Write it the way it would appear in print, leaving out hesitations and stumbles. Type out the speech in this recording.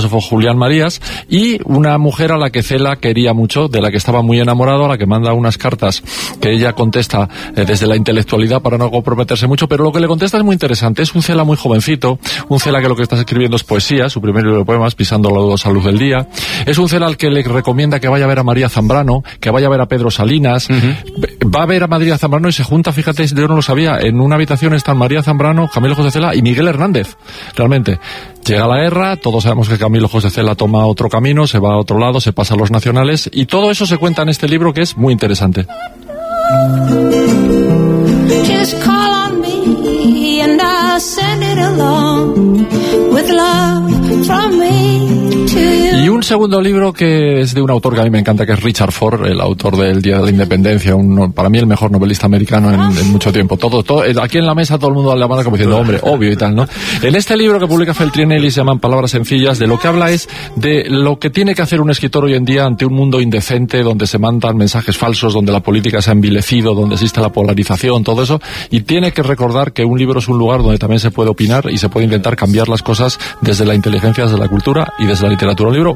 filósofo Julián Marías, y una mujer a la que Cela quería mucho, de la que estaba muy enamorado, a la que manda unas cartas que ella contesta desde la intelectualidad para no comprometerse mucho, pero lo que le contesta es muy interesante. Es un Cela muy jovencito, un Cela que lo que está escribiendo es poesía, su primer libro de poemas, Pisando la dudosa luz del día. Es un Cela al que le recomienda que vaya a ver a María Zambrano, que vaya a ver a Pedro Salinas. Va a ver a María Zambrano y se junta, fíjate, yo no lo sabía, en una habitación están María Zambrano, Camilo José Cela y Miguel Hernández. Realmente, llega la guerra, todos sabemos que Camilo José Cela toma otro camino, se va a otro lado, se pasa a los nacionales, y todo eso se cuenta en este libro, que es muy interesante. Just call on me and I'll send it along with love from me to you. Y un segundo libro que es de un autor que a mí me encanta, que es Richard Ford, el autor del Día de la Independencia, para mí el mejor novelista americano en mucho tiempo. Todo, aquí en la mesa todo el mundo le manda como diciendo, hombre, obvio y tal, ¿no? En este libro que publica Feltrinelli se llaman Palabras sencillas, de lo que habla es de lo que tiene que hacer un escritor hoy en día ante un mundo indecente, donde se mandan mensajes falsos, donde la política se ha envilecido, donde existe la polarización, todo eso, y tiene que recordar que un libro es un lugar donde también se puede opinar y se puede intentar cambiar las cosas desde la inteligencia, desde la cultura y desde la literatura. Un libro